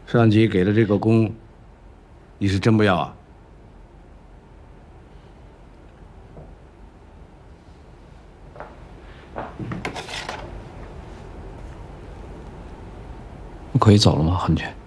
上级给的这个功，你是真不要啊？ 我可以走了吗，韩全？